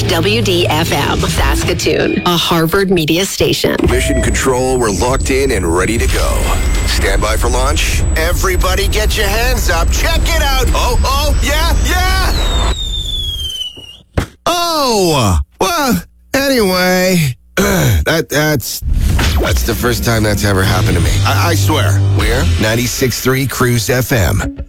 WDFM, Saskatoon, a Harvard media station. Mission Control, we're locked in and ready to go. Stand by for launch. Everybody get your hands up. Check it out. Oh, yeah. Oh, well, anyway, that's the first time that's ever happened to me. I swear. We're 96.3 Cruise FM.